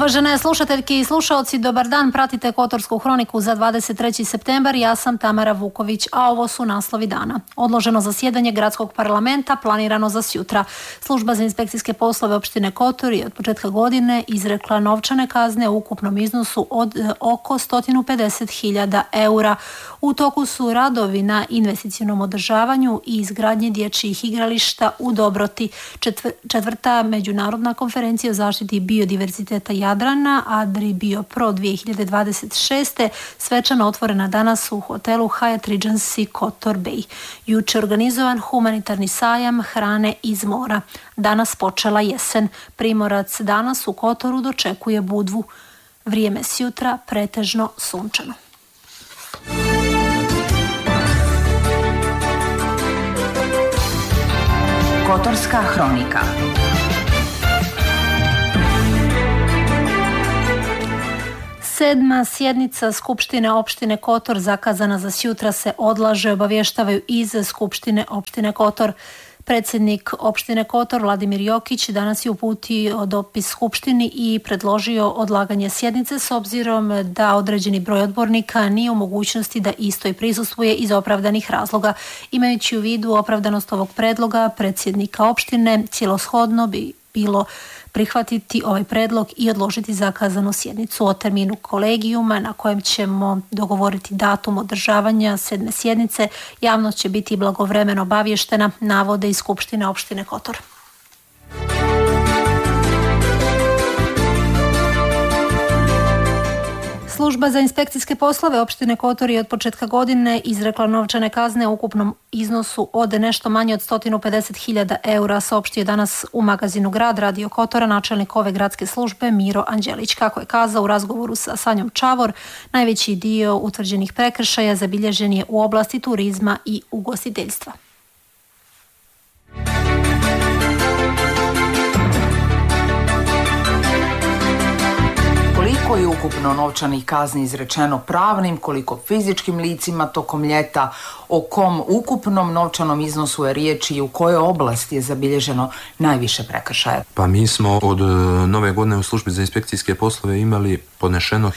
Uvažene slušateljke i slušalci, dobar dan, pratite Kotorsku hroniku za 23. septembar, ja sam Tamara Vuković, a ovo su naslovi dana. Odloženo zasjedanje gradskog parlamenta, planirano za sjutra. Služba za inspekcijske poslove opštine Kotor je od početka godine izrekla novčane kazne u ukupnom iznosu od oko 150.000 eura. U toku su radovi na investicionom održavanju i izgradnji dječjih igrališta u Dobroti. Četvrta međunarodna konferencija o zaštiti biodiverziteta Jadrana, Adri Bio Pro 2026. svečano otvorena danas u hotelu Hyatt Regency Kotor Bay. Juče organizovan humanitarni sajam hrane iz mora. Danas počela jesen. Primorac danas u Kotoru dočekuje budvu. Vrijeme sjutra pretežno sunčano. Kotorska hronika. Sedma sjednica Skupštine opštine Kotor zakazana za sjutra se odlaže, obavještavaju iz Skupštine opštine Kotor. Predsjednik opštine Kotor Vladimir Jokić danas je uputio dopis Skupštini i predložio odlaganje sjednice s obzirom da određeni broj odbornika nije u mogućnosti da istoj prisustvuje iz opravdanih razloga. Imajući u vidu opravdanost ovog predloga predsjednika opštine, cjeloshodno bi bilo prihvatiti ovaj predlog i odložiti zakazanu sjednicu. O terminu kolegijuma na kojem ćemo dogovoriti datum održavanja sedme sjednice, javnost će biti blagovremeno obavještena, navode iz Skupštine opštine Kotor. Služba za inspekcijske poslove opštine Kotor je od početka godine izrekla novčane kazne u ukupnom iznosu od nešto manje od 150.000 eura, saopštio danas u magazinu Grad Radio Kotora načelnik ove gradske službe Miro Anđelić. Kako je kazao u razgovoru sa Sanjom Čavor, najveći dio utvrđenih prekršaja zabilježen je u oblasti turizma i ugostiteljstva. Koliko je ukupno novčanih kazni izrečeno pravnim, koliko fizičkim licima tokom ljeta, o kom ukupnom novčanom iznosu je riječ i u kojoj oblasti je zabilježeno najviše prekršaja? Pa mi smo od nove godine u službi za inspekcijske poslove imali podnešeno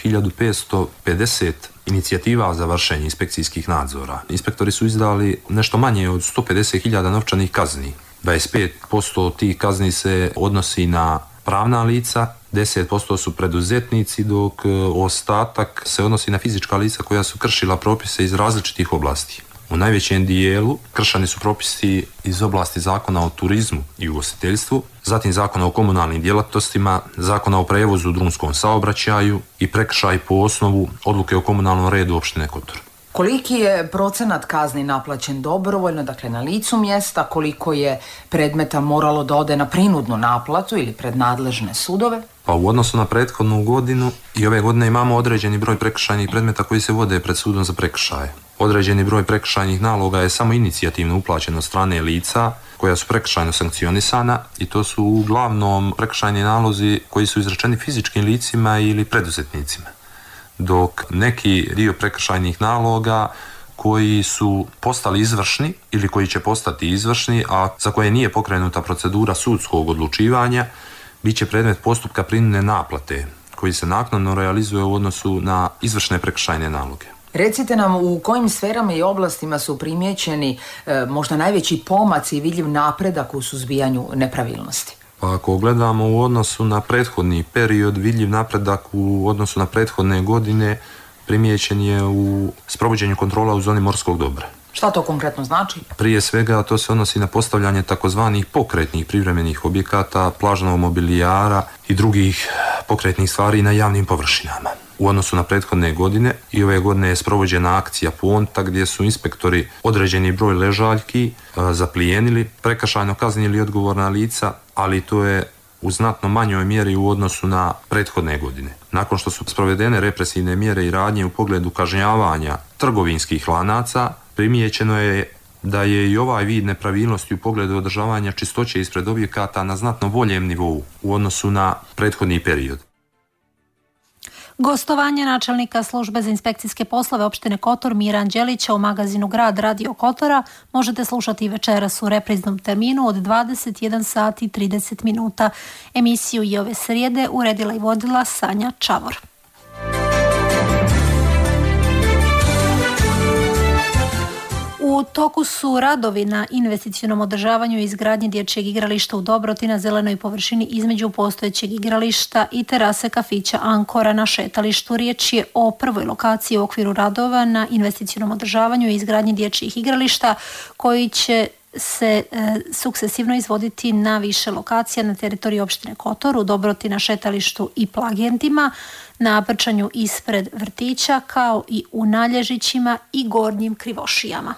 1550 inicijativa za vršenje inspekcijskih nadzora. Inspektori su izdali nešto manje od 150.000 novčanih kazni. 25% tih kazni se odnosi na pravna lica, 10% su preduzetnici, dok ostatak se odnosi na fizička lica koja su kršila propise iz različitih oblasti. U najvećem dijelu kršani su propisi iz oblasti Zakona o turizmu i ugostiteljstvu, zatim Zakona o komunalnim djelatnostima, Zakona o prevozu u drumskom saobraćaju i prekršaj po osnovu odluke o komunalnom redu opštine Kotor. Koliki je procenat kazni naplaćen dobrovoljno, dakle na licu mjesta, koliko je predmeta moralo da ode na prinudnu naplatu ili pred nadležne sudove? Pa u odnosu na prethodnu godinu i ove godine imamo određeni broj prekršajnih predmeta koji se vode pred sudom za prekršaje. Određeni broj prekršajnih naloga je samo inicijativno uplaćen od strane lica koja su prekršajno sankcionisana i to su uglavnom prekršajni nalozi koji su izrečeni fizičkim licima ili preduzetnicima. Dok neki dio prekršajnih naloga koji su postali izvršni ili koji će postati izvršni, a za koje nije pokrenuta procedura sudskog odlučivanja, bit će predmet postupka prinudne naplate koji se naknadno realizuje u odnosu na izvršne prekršajne naloge. Recite nam u kojim sferama i oblastima su primijećeni možda najveći pomaci i vidljiv napredak u suzbijanju nepravilnosti? Pa ako gledamo u odnosu na prethodni period, vidljiv napredak u odnosu na prethodne godine primijećen je u sprovođenju kontrola u zoni morskog dobra. Šta to konkretno znači? Prije svega to se odnosi na postavljanje takozvanih pokretnih privremenih objekata, plažnog mobilijara i drugih pokretnih stvari na javnim površinama. U odnosu na prethodne godine i ove godine je sprovođena akcija Ponta gdje su inspektori određeni broj ležaljki zaplijenili, prekršajno kaznili odgovorna lica, ali to je u znatno manjoj mjeri u odnosu na prethodne godine. Nakon što su sprovedene represivne mjere i radnje u pogledu kažnjavanja trgovinskih lanaca, primijećeno je da je i ovaj vid nepravilnosti u pogledu održavanja čistoće ispred objekata na znatno boljem nivou u odnosu na prethodni period. Gostovanje načelnika službe za inspekcijske poslove opštine Kotor Mira Anđelića u magazinu Grad Radio Kotora možete slušati večeras u repriznom terminu od 21 sati i 30 minuta. Emisiju je ove srijede uredila i vodila Sanja Čavor. U toku su radovi na investicionom održavanju i izgradnji dječjeg igrališta u Dobroti na zelenoj površini između postojećeg igrališta i terase kafića Ankora na šetalištu. Riječ je o prvoj lokaciji u okviru radova na investicionom održavanju i izgradnji dječjih igrališta koji će se sukcesivno izvoditi na više lokacija na teritoriji opštine Kotor, u Dobroti na šetalištu i Plagentima, na Brčanju ispred vrtića, kao i u Nalježićima i Gornjim Krivošijama.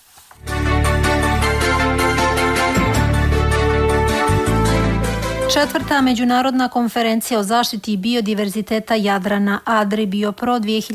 Četvrta međunarodna konferencija o zaštiti biodiverziteta Jadrana ADRI-BioPro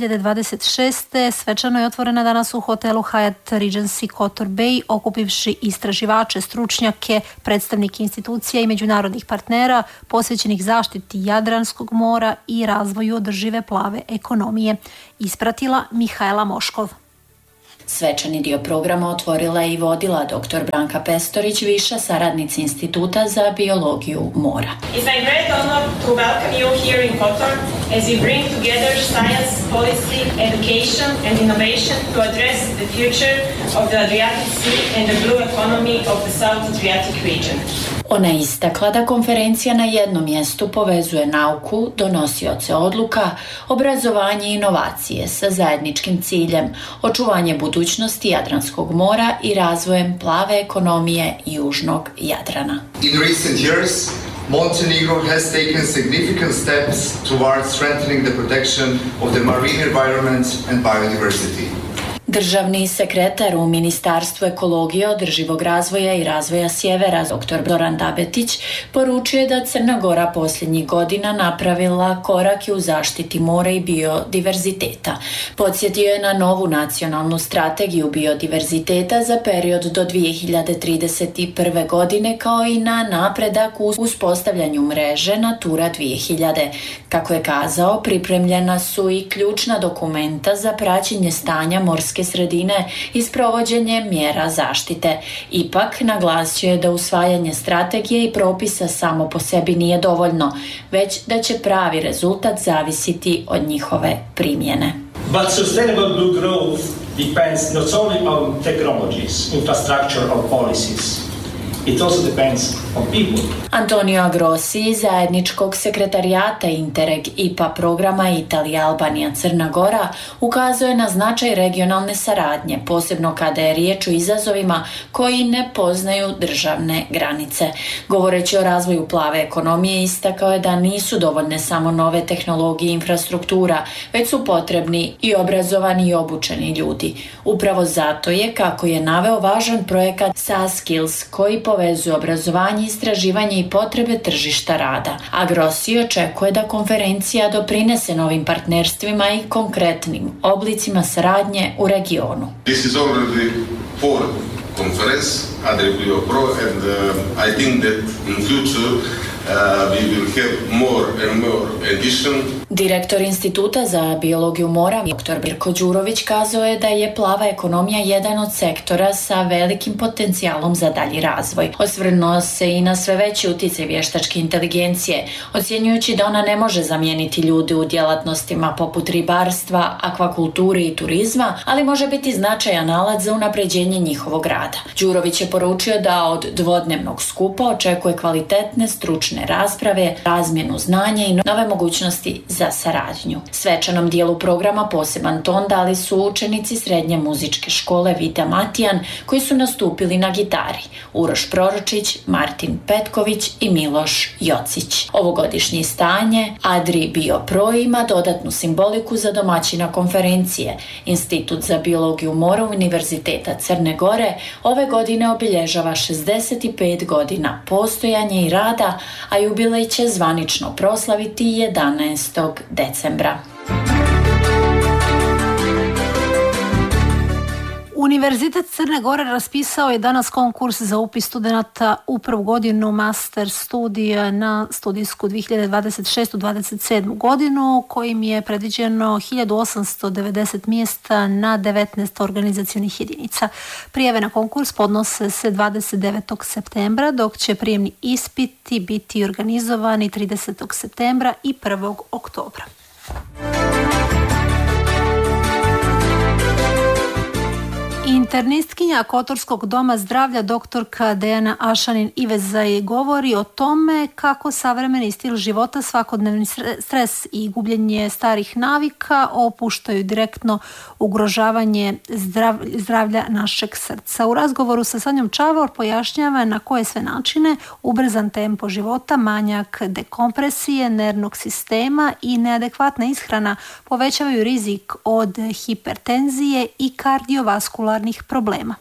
2026. svečano je otvorena danas u hotelu Hyatt Regency Kotor Bay, okupivši istraživače, stručnjake, predstavnike institucija i međunarodnih partnera posvećenih zaštiti Jadranskog mora i razvoju održive plave ekonomije. Ispratila Mihajla Moškov. Svečani dio programa otvorila je i vodila dr. Branka Pestorić, viša saradnica Instituta za biologiju mora. It's my great honor to welcome you here in Kotor as we bring together science, policy, education and innovation to address the future of the Adriatic Sea and the blue economy of the South Adriatic region. Ona je istakla da konferencija na jednom mjestu povezuje nauku, donosioce odluka, obrazovanje i inovacije sa zajedničkim ciljem očuvanje budućnosti Jadranskog mora i razvojem plave ekonomije južnog Jadrana. In recent years, Montenegro has taken significant steps towards strengthening the protection of the marine environment and biodiversity. Državni sekretar u Ministarstvu ekologije, održivog razvoja i razvoja sjevera, dr. Zoran Dabetić, poručio je da Crna Gora posljednjih godina napravila korake u zaštiti mora i biodiverziteta. Podsjetio je na novu nacionalnu strategiju biodiverziteta za period do 2031. godine, kao i na napredak u uspostavljanju mreže Natura 2000. Kako je kazao, pripremljena su i ključna dokumenta za praćenje stanja morske sredine i sprovođenje mjera zaštite. Ipak, naglasio je da usvajanje strategije i propisa samo po sebi nije dovoljno, već da će pravi rezultat zavisiti od njihove primjene. But sustainable blue growth depends not only on technologies, infrastructure or policies. It also depends on people. Antonio Agrossi iz zajedničkog sekretarijata Interreg IPA programa Italija-Albanija-Crna Gora ukazuje na značaj regionalne saradnje, posebno kada je riječ o izazovima koji ne poznaju državne granice. Govoreći o razvoju plave ekonomije, istakao je da nisu dovoljne samo nove tehnologije i infrastruktura, već su potrebni i obrazovani i obučeni ljudi. Upravo zato je, kako je naveo, važan projekat SaaSkills koji povezuje obrazovanje, istraživanje i potrebe tržišta rada. Agrossi očekuje da konferencija doprinese novim partnerstvima i konkretnim oblicima saradnje u regionu. This is already fourth conference, ADRI-BioPro, and I think that in future we will have more and more edition. Direktor Instituta za biologiju mora, dr. Birko Đurović, kazao je da je plava ekonomija jedan od sektora sa velikim potencijalom za dalji razvoj. Osvrnuo se i na sve veći utjecaj vještačke inteligencije, ocjenjujući da ona ne može zamijeniti ljude u djelatnostima poput ribarstva, akvakulture i turizma, ali može biti značajan alat za unapređenje njihovog rada. Đurović je poručio da od dvodnevnog skupa očekuje kvalitetne stručne rasprave, razmjenu znanja i nove mogućnosti za saradnju. Svečanom dijelu programa poseban ton dali su učenici srednje muzičke škole Vita Matijan, koji su nastupili na gitari: Uroš Proročić, Martin Petković i Miloš Jocić. Ovogodišnje stanje ADRI-BioPro ima dodatnu simboliku za domaćina konferencije. Institut za biologiju mora Univerziteta Crne Gore ove godine obilježava 65 godina postojanja i rada, a jubilej će zvanično proslaviti 11. decembra. U Univerzitet Crne Gore raspisao je danas konkurs za upis studenata u prvu godinu master studija na studijsku 2026-27 godinu, kojim je predviđeno 1890 mjesta na 19 organizacionih jedinica. Prijave na konkurs podnose se 29. septembra, dok će prijemni ispiti biti organizovani 30. septembra i 1. oktobra. Internistkinja Kotorskog doma zdravlja doktorka Dejana Ašanin-Ivezaj govori o tome kako savremeni stil života, svakodnevni stres i gubljenje starih navika opuštaju direktno ugrožavanje zdravlja našeg srca. U razgovoru sa Sanjom Čavor pojašnjava na koje sve načine ubrzan tempo života, manjak dekompresije nervnog sistema i neadekvatna ishrana povećavaju rizik od hipertenzije i kardiovaskularnih problema.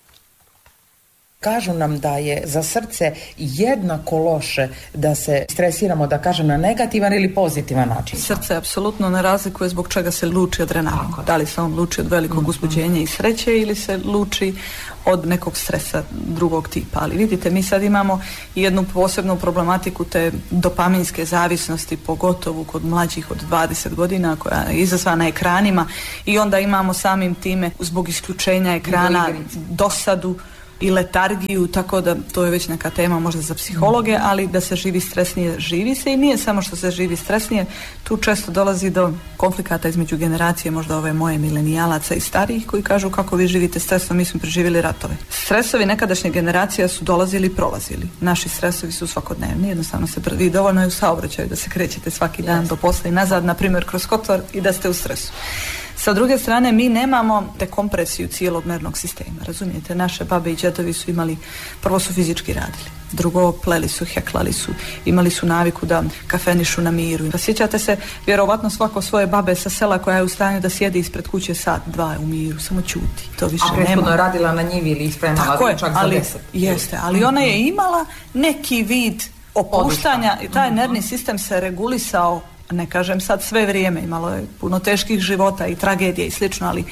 Kažu nam da je za srce jednako loše da se stresiramo, da kažem, na negativan ili pozitivan način. Srce apsolutno ne razlikuje zbog čega se luči adrenalin. Da li se on luči od velikog uzbuđenja i sreće ili se luči od nekog stresa drugog tipa. Ali vidite, mi sad imamo jednu posebnu problematiku te dopaminske zavisnosti, pogotovo kod mlađih od 20 godina, koja je izazvana ekranima, i onda imamo samim time zbog isključenja ekrana dosadu i letargiju, tako da to je već neka tema možda za psihologe, ali da se živi stresnije, živi se, i nije samo što se živi stresnije, tu često dolazi do konflikata između generacije, možda ove moje milenijalaca i starijih, koji kažu kako vi živite stresno, mi smo preživjeli ratove. Stresovi nekadašnje generacije su dolazili i prolazili. Naši stresovi su svakodnevni, jednostavno se i dovoljno je u saobraćaju da se krećete svaki dan do posla i nazad, na primjer kroz Kotor, i da ste u stresu. Sa druge strane, mi nemamo dekompresiju cijelog nervnog sistema, razumijete? Naše babe i djedovi su imali, prvo su fizički radili, drugo pleli su, heklali su, imali su naviku da kafenišu na miru. Pa sjećate se, vjerovatno svako svoje babe sa sela koja je u stanju da sjedi ispred kuće sat, dva u miru, samo ćuti. To više nema. A prethodno je radila na njivi ili spremala čak za 10. Jeste, ali ona je imala neki vid opuštanja i taj nervni sistem se regulisao. Ne kažem sad sve vrijeme, imalo je puno teških života i tragedije i slično, ali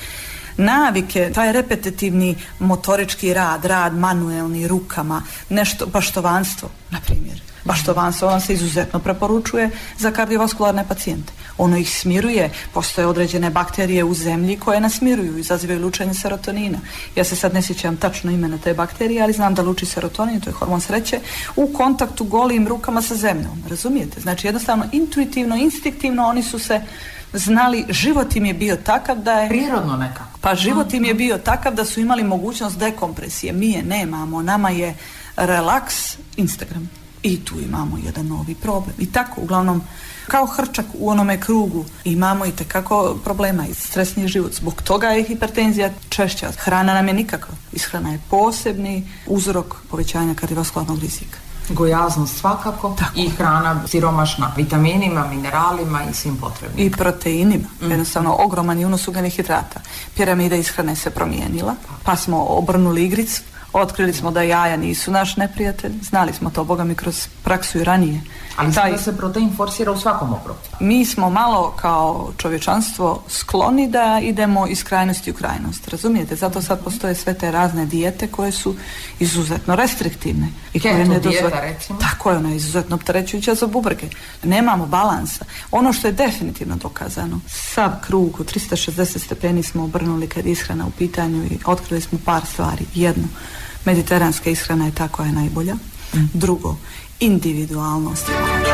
navike, taj repetitivni motorički rad manuelni rukama, nešto, baštovanstvo, na primjer. Baštovanstvo vam se izuzetno preporučuje za kardiovaskularne pacijente. Ono ih smiruje, postoje određene bakterije u zemlji koje nas smiruju, izazivaju lučenje serotonina. Ja se sad ne sjećam tačno imena te bakterije, ali znam da luči serotonin, to je hormon sreće, u kontaktu golim rukama sa zemljom. Razumijete? Znači jednostavno intuitivno, instinktivno oni su se znali, život im je bio takav da je... Prirodno nekako. Pa život im je bio takav da su imali mogućnost dekompresije. Mi je nemamo, nama je relaks Instagram. I tu imamo jedan novi problem. I tako, uglavnom, kao hrčak u onome krugu, imamo i tekako problema i stresniji život. Zbog toga je hipertenzija češća. Hrana nam je nikakva. Ishrana je posebni uzrok povećanja kardiovaskularnog rizika. Gojaznost svakako. Tako. I hrana siromašna vitaminima, mineralima i svim potrebnim. I proteinima. Jednostavno, ogroman je unos ugljenih hidrata. Piramida ishrane se promijenila, pa smo obrnuli igricu. Otkrili smo da jaja nisu naš neprijatelj, znali smo to, boga mi, kroz praksu i ranije. Ali da se protein forsira u svakom obroku. Mi smo malo kao čovječanstvo skloni da idemo iz krajnosti u krajnost, razumijete? Zato sad postoje sve te razne dijete koje su izuzetno restriktivne. I keto dijeta, recimo? Tako je, ona je izuzetno opterećujuća za bubrege. Nemamo balansa. Ono što je definitivno dokazano, sav krug od 360 stepeni smo obrnuli kad je ishrana u pitanju i otkrili smo par stvari. Jedno, mediteranska ishrana je ta koja je najbolja. Drugo, individualnost.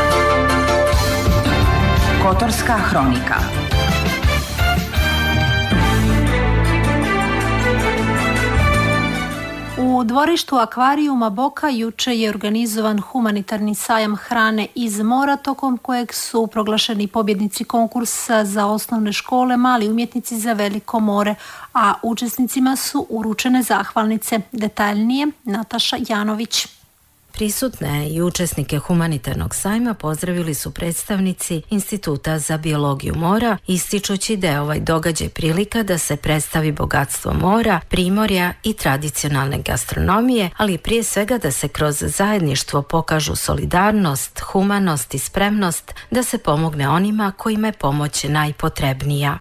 Kotorska hronika. U dvorištu akvarijuma Boka juče je organizovan humanitarni sajam hrane iz mora, tokom kojeg su proglašeni pobjednici konkursa za osnovne škole, mali umjetnici za veliko more, a učesnicima su uručene zahvalnice. Detaljnije Nataša Janović. Prisutne i učesnike humanitarnog sajma pozdravili su predstavnici Instituta za biologiju mora, ističući da je ovaj događaj prilika da se predstavi bogatstvo mora, primorja i tradicionalne gastronomije, ali prije svega da se kroz zajedništvo pokažu solidarnost, humanost i spremnost da se pomogne onima kojima je pomoć najpotrebnija. Posebnu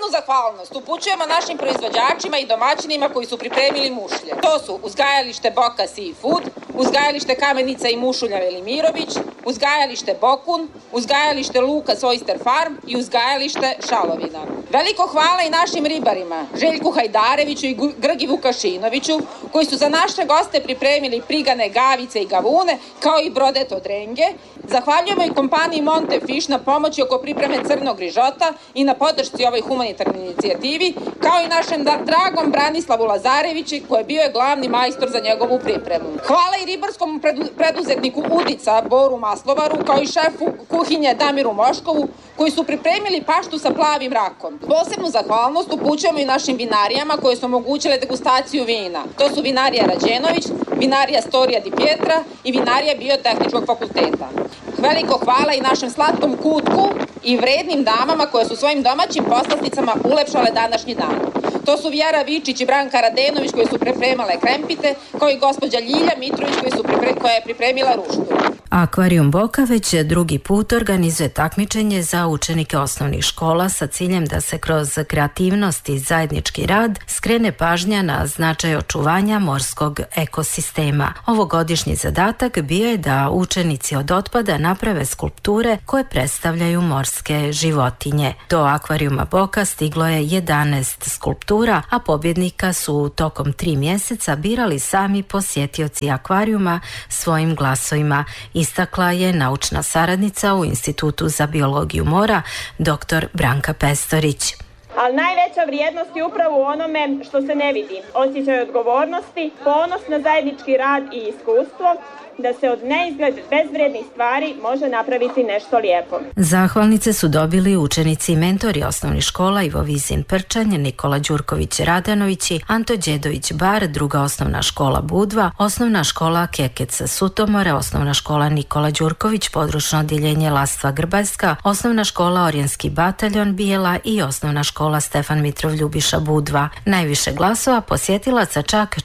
Posebnu zahvalnost upućujemo našim proizvođačima i domaćinima koji su pripremili mušlje. To su uzgajalište Boka Seafood, uzgajalište Kamenica i mušulja Velimirović, uzgajalište Bokun, uzgajalište Lukas Oyster Farm i uzgajalište Šalovina. Veliko hvala i našim ribarima, Željku Hajdareviću i Grgi Vukašinoviću, koji su za naše goste pripremili prigane, gavice i gavune, kao i brodet od renge. Zahvaljujemo i kompaniji Monte Fish na pomoći oko pripreme crnog rižota i na podršci ovoj humanitarnoj inicijativi, kao i našem dragom Branislavu Lazareviću, koji je bio glavni majstor za njegovu pripremu. Hvala i ribarskom preduzetniku Udica Boru Maslovaru, kao i šefu kuhinje Damiru Moškovu, koji su pripremili paštu sa plavim rakom. Posebnu zahvalnost upućujemo i našim vinarijama koje su omogućile degustaciju vina. To su vinarija Rađenović, vinarija Storija Di Pietra i vinarija Biotehničkog fakulteta. Veliko hvala i našem slatkom kutku i vrednim damama koje su svojim domaćim poslasticama ulepšale današnji dan. To su Vjera Vičić i Branka Radenović koji su pripremale krempite, kao i gospođa Ljilja Mitrović koja je pripremila ruštu. Akvarijum Boka već drugi put organizuje takmičenje za učenike osnovnih škola sa ciljem da se kroz kreativnost i zajednički rad skrene pažnja na značaj očuvanja morskog ekosistema. Ovogodišnji zadatak bio je da učenici od otpada naprave skulpture koje predstavljaju morske životinje. Do akvarijuma Boka stiglo je 11 skulptura, a pobjednika su tokom 3 mjeseca birali sami posjetioci akvarijuma svojim glasovima, istakla je naučna saradnica u Institutu za biologiju mora, dr. Branka Pestorić. Ali najveća vrijednost je upravo u onome što se ne vidi. Osjećaj odgovornosti, ponos na zajednički rad i iskustvo, da se od neizgled bezvrednih stvari može napraviti nešto lijepo. Zahvalnice su dobili učenici i mentori osnovnih škola Ivo Vizin Prčanj, Nikola Đurković Radanović, Anto Đedović Bar, druga osnovna škola Budva, osnovna škola Kekec Sutomore, osnovna škola Nikola Đurković, područno odjeljenje Lastva Grbajska, osnovna škola Orijenski bataljon Bijela i osnovna škola Stefan Mitrov Ljubiša Budva. Najviše glasova posjetilaca, čak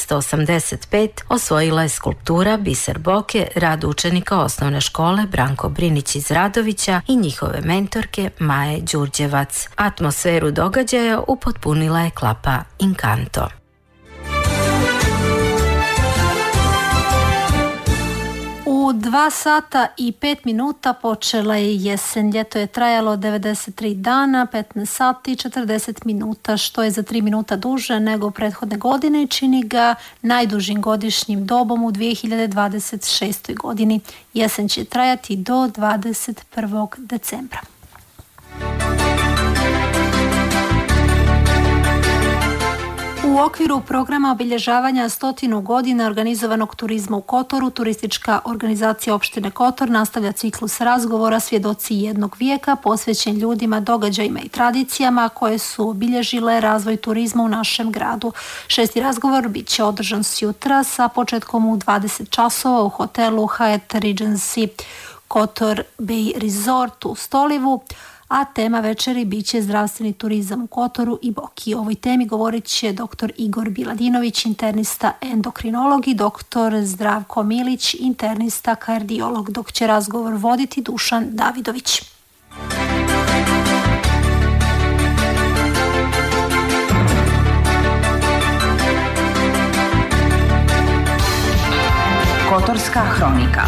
485, osvojila je skulptura Biser Boke, rad učenika osnovne škole Branko Brinić iz Radovića i njihove mentorke Maje Đurđevac. Atmosferu događaja upotpunila je klapa Inkanto. U 2 sata i 5 minuta počela je jesen. Ljeto je trajalo 93 dana, 15 sati i 40 minuta, što je za 3 minuta duže nego prethodne godine i čini ga najdužim godišnjim dobom u 2026. godini. Jesen će trajati do 21. decembra. U okviru programa obilježavanja 100 godina organizovanog turizma u Kotoru, turistička organizacija opštine Kotor nastavlja ciklus razgovora Svjedoci jednog vijeka posvećen ljudima, događajima i tradicijama koje su obilježile razvoj turizma u našem gradu. 6. razgovor bit će održan sjutra sa početkom u 20 časova u hotelu Hyatt Regency Kotor Bay Resort u Stolivu, a tema večeri bit će zdravstveni turizam u Kotoru i Boki. O ovoj temi govorit će dr. Igor Biladinović, internista endokrinolog i dr. Zdravko Milić, internista kardiolog, dok će razgovor voditi Dušan Davidović. Kotorska hronika.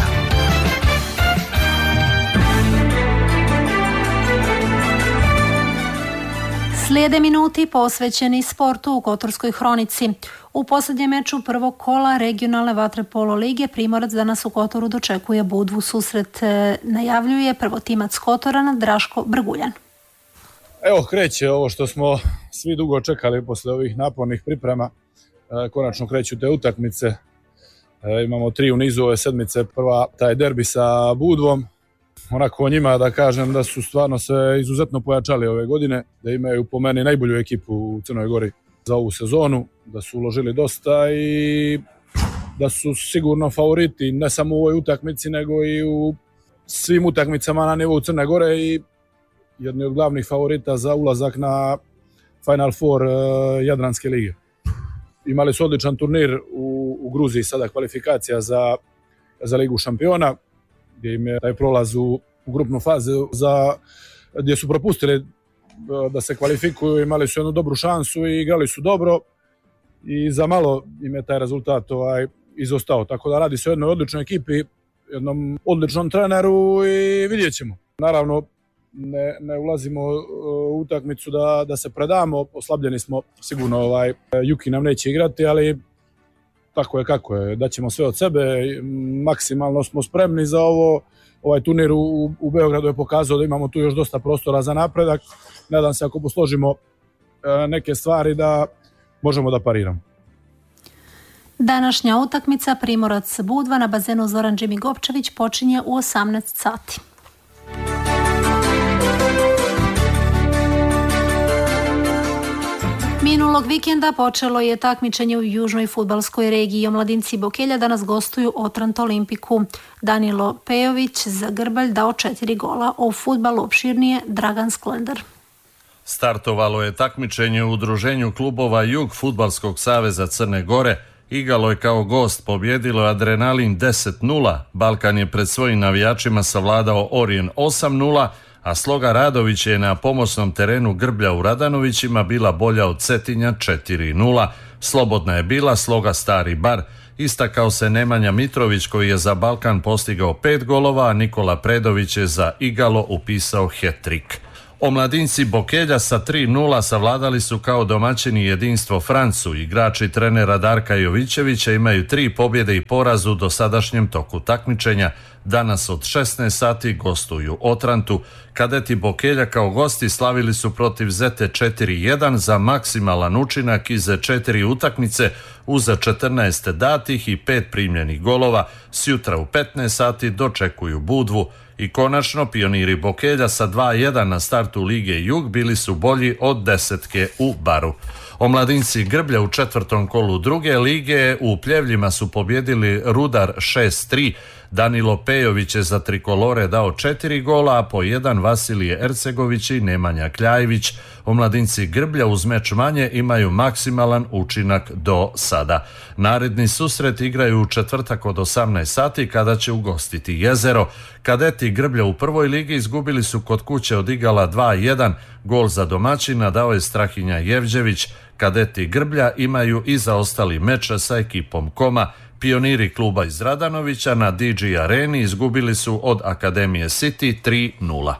Slijede minuti posvećeni sportu u Kotorskoj hronici. U posljednjem meču prvog kola regionalne vaterpolo lige Primorac danas u Kotoru dočekuje Budvu. Susret najavljuje prvotimac Kotorana Draško Brguljan. Evo kreće ovo što smo svi dugo čekali posle ovih napornih priprema. Konačno kreću te utakmice. Imamo 3 u nizu ove sedmice. Prva taj derbi sa Budvom. Onako njima da kažem da su stvarno se izuzetno pojačali ove godine, da imaju po meni najbolju ekipu u Crnoj Gori za ovu sezonu, da su uložili dosta i da su sigurno favoriti ne samo u ovoj utakmici nego i u svim utakmicama na nivou Crne Gore i jedni od glavnih favorita za ulazak na Final Four Jadranske lige. Imali su odličan turnir u Gruziji, sada kvalifikacija za Ligu šampiona, gdje im je taj prolaz u grupnu fazu gdje su propustili da se kvalifikuju, imali su jednu dobru šansu i igrali su dobro i za malo im je taj rezultat izostao. Tako da radi se o jednoj odličnoj ekipi, jednom odličnom treneru i vidjet ćemo. Naravno, ne ulazimo u utakmicu da se predamo, oslabljeni smo, sigurno Juki nam neće igrati, ali tako je kako je, daćemo sve od sebe, maksimalno smo spremni za ovo. Ovaj turnir u Beogradu je pokazao da imamo tu još dosta prostora za napredak. Nadam se ako posložimo neke stvari da možemo da pariramo. Današnja utakmica Primorac Budva na bazenu Zoran Džimi Gopčević počinje u 18 sati. Minulog vikenda počelo je takmičenje u južnoj fudbalskoj regiji. Omladinci Bokelja danas gostuju Otrant Olimpiku. Danilo Pejović za Grbalj dao 4 gola, o fudbalu opširnije Dragan Sklender. Startovalo je takmičenje u udruženju klubova Jug Fudbalskog saveza Crne Gore. Igalo je kao gost, pobjedilo Adrenalin 10-0, Balkan je pred svojim navijačima savladao Orijen 8-0, a Sloga Radović je na pomoćnom terenu Grblja u Radanovićima bila bolja od Cetinja 4-0. Slobodna je bila Sloga Stari Bar. Istakao se Nemanja Mitrović koji je za Balkan postigao 5 golova, a Nikola Predović je za Igalo upisao hat-trick. Omladinci Bokelja sa 3-0 savladali su kao domaćini Jedinstvo Francu. Igrači trenera Darka Jovićevića imaju 3 pobjede i poraz u dosadašnjem toku takmičenja. Danas od 16 sati gostuju Otrantu. Kadeti Bokelja kao gosti slavili su protiv Zete 4-1 za maksimalan učinak iz 4 utakmice uz 14 datih i 5 primljenih golova. Sjutra u 15 sati dočekuju Budvu. I konačno, pioniri Bokelja sa 2-1 na startu Lige Jug bili su bolji od desetke u Baru. Omladinci Grblja u 4. kolu druge lige u Pljevljima su pobjedili Rudar 6-3. Danilo Pejović je za trikolore dao 4 gola, a po 1 Vasilije Ercegović i Nemanja Kljajević. Omladinci Grblja uz meč manje imaju maksimalan učinak do sada. Naredni susret igraju u četvrtak od 18 sati kada će ugostiti Jezero. Kadeti Grblja u prvoj ligi izgubili su kod kuće od Igala 2-1. Gol za domaćina dao je Strahinja Jevđević. Kadeti Grblja imaju i zaostali meč sa ekipom Koma. Pioniri kluba iz Radanovića na DG Areni izgubili su od Akademije City 3-0.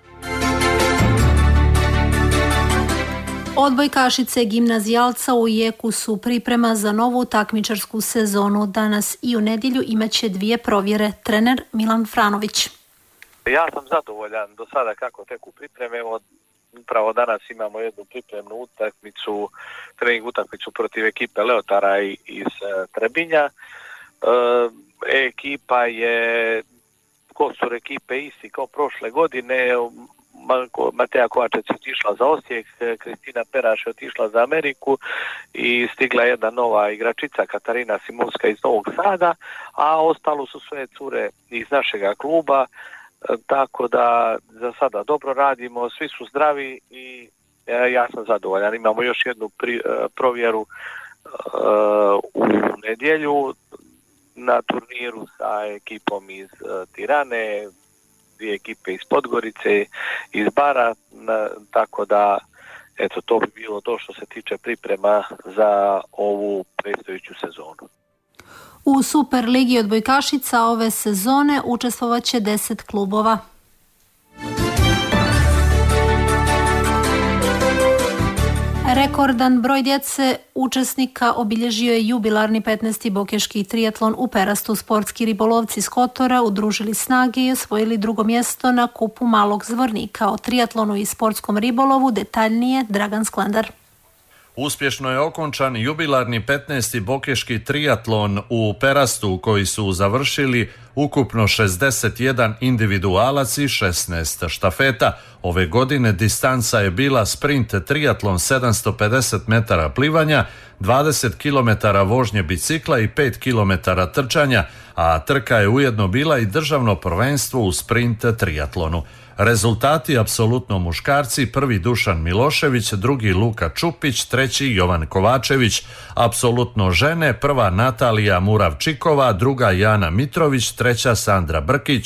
Odbojkašice gimnazijalca u jeku su priprema za novu takmičarsku sezonu. Danas i u nedjelju imaće 2 provjere. Trener Milan Franović. Ja sam zadovoljan do sada kako teku pripreme. Upravo danas imamo jednu pripremnu utakmicu, trening utakmicu protiv ekipe Leotara iz Trebinja. Ekipa je, kostur ekipe isti kao prošle godine. Mateja Kovačec je otišla za Osijek, Kristina Peraš je otišla za Ameriku i stigla jedna nova igračica Katarina Simovska iz Novog Sada, a ostalo su sve cure iz našega kluba. Tako da za sada dobro radimo, svi su zdravi i ja sam zadovoljan. Imamo još jednu provjeru u nedjelju na turniru sa ekipom iz Tirane, 2 ekipe iz Podgorice, iz Bara, tako da eto, to bi bilo to što se tiče priprema za ovu predstojeću sezonu. U Super ligi odbojkašica ove sezone učestvovat će 10 klubova. Rekordan broj djece učesnika obilježio je jubilarni 15. bokeški triatlon u Perastu. Sportski ribolovci iz Kotora udružili snage i osvojili 2. mjesto na kupu Malog Zvornika. O triatlonu i sportskom ribolovu detaljnije Dragan Sklender. Uspješno je okončan jubilarni 15. bokeški triatlon u Perastu koji su završili ukupno 61 individualac i 16 štafeta. Ove godine distanca je bila sprint triatlon 750 metara plivanja, 20 km vožnje bicikla i 5 km trčanja, a trka je ujedno bila i državno prvenstvo u sprint triatlonu. Rezultati apsolutno muškarci: prvi Dušan Milošević, drugi Luka Čupić, treći Jovan Kovačević. Apsolutno žene: prva Natalija Muravčikova, druga Jana Mitrović, treća Sandra Brkić.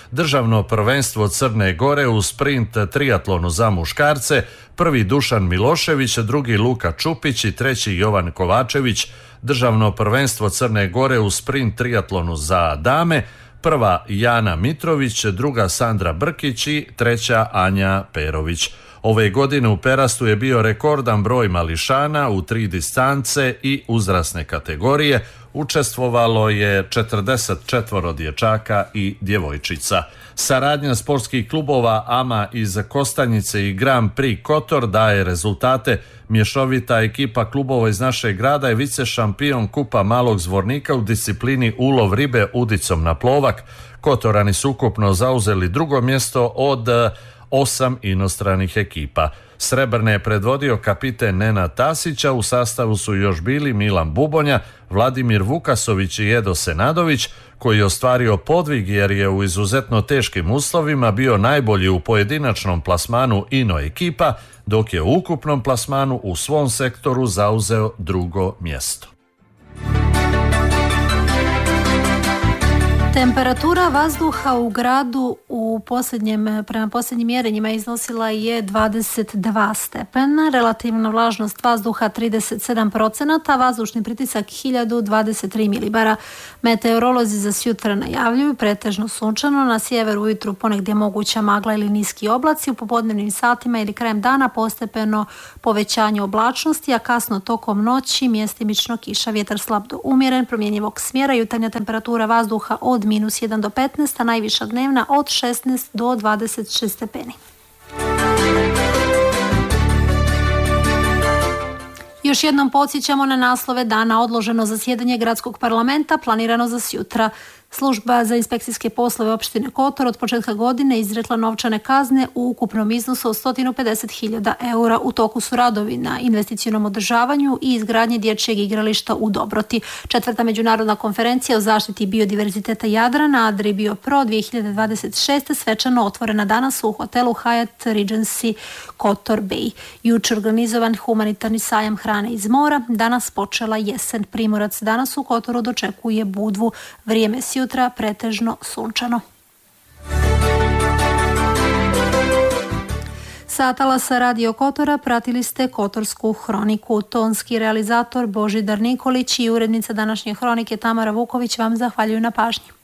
državno prvenstvo Crne Gore u sprint triatlonu za muškarce, prvi Dušan Milošević, drugi Luka Čupić i treći Jovan Kovačević, državno prvenstvo Crne Gore u sprint triatlonu za dame, prva Jana Mitrović, druga Sandra Brkić i treća Anja Perović. Ove godine u Perastu je bio rekordan broj mališana u 3 distance i uzrasne kategorije. Učestvovalo je 44 dječaka i djevojčica. Saradnja sportskih klubova AMA iz Kostanjice i Grand Prix Kotor daje rezultate. Mješovita ekipa klubova iz našeg grada je vice šampion Kupa Malog Zvornika u disciplini ulov ribe udicom na plovak. Kotorani su ukupno zauzeli drugo mjesto od 8 inostranih ekipa. Srebrne je predvodio kapiten Nenad Tasića, u sastavu su još bili Milan Bubonja, Vladimir Vukasović i Edo Senadović, koji je ostvario podvig jer je u izuzetno teškim uslovima bio najbolji u pojedinačnom plasmanu ino ekipa, dok je u ukupnom plasmanu u svom sektoru zauzeo drugo mjesto. Temperatura vazduha u gradu prema posljednjim mjerenjima iznosila je 22 stepena, relativna vlažnost vazduha 37%, vazdušni pritisak 1023 milibara. Meteorolozi za sutra najavljuju pretežno sunčano, na sjeveru ujutru ponegdje moguća magla ili niski oblaci, u popodnevnim satima ili krajem dana postepeno povećanje oblačnosti, a kasno tokom noći mjestimično kiša, vjetar slab do umjeren, promjenjivog smjera, jutarnja temperatura vazduha od -1 do 15, a najviša dnevna od 16 do 26 stepeni. Još jednom podsjećamo na naslove dana. Odloženo zasjedanje gradskog parlamenta planirano za sutra. Služba za inspekcijske poslove opštine Kotor od početka godine izrekla novčane kazne u ukupnom iznosu od 150.000 eura. U toku su radovi na investicionom održavanju i izgradnje dječjeg igrališta u Dobroti. 4. međunarodna konferencija o zaštiti biodiverziteta Jadrana Adri Bio Pro 2026. svečano otvorena danas u hotelu Hyatt Regency Kotor Bay. Jučer organizovan humanitarni sajam hrane iz mora. Danas počela jesen. Primorac danas u Kotoru dočekuje budvu. Vrijeme jutra pretežno sunčano. Sa talasa Radio Kotora pratili ste Kotorsku hroniku. Tonski realizator Božidar Nikolić i urednica današnje hronike Tamara Vuković vam zahvaljuju na pažnji.